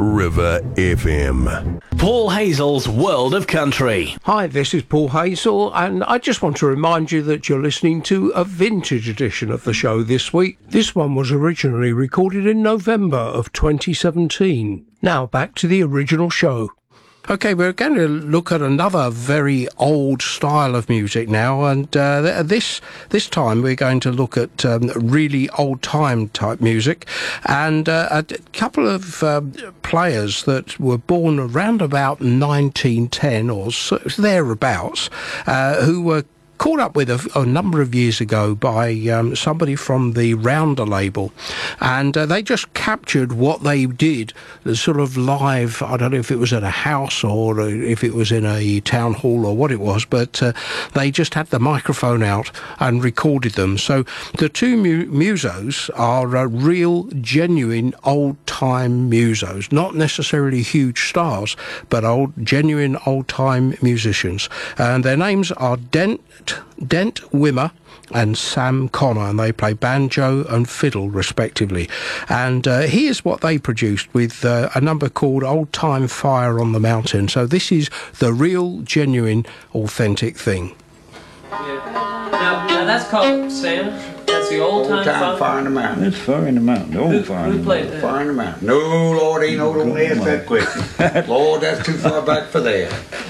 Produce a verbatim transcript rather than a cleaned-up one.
River F M. Paul Hazel's World of Country. Hi, this is Paul Hazel, and I just want to remind you that you're listening to a vintage edition of the show this week. This one was originally recorded in November of twenty seventeen. Now back to the original show. Okay, we're going to look at another very old style of music now, and uh, this this time we're going to look at um, really old-time type music, and uh, a couple of uh, players that were born around about nineteen ten or so, thereabouts, uh, who were caught up with a, a number of years ago by um, somebody from the Rounder label, and uh, they just captured what they did, the sort of live. I don't know if it was at a house or if it was in a town hall or what it was, but uh, they just had the microphone out and recorded them. So the two mu- musos are uh, real, genuine, old-time musos, not necessarily huge stars, but old, genuine, old-time musicians, and their names are Dent Dent Wimmer and Sam Connor, and they play banjo and fiddle respectively. And uh, here's what they produced with uh, a number called Old Time Fire on the Mountain. So this is the real, genuine, authentic thing. Yeah. Now, now that's called, Sam, that's the Old Time, old time fire? Fire in the Mountain. That's Fire in the Mountain. Old Who, Fire in who the played Mountain. that? Fire in the Mountain. No, Lord, ain't no, don't ask that question. Lord, that's too far back for that.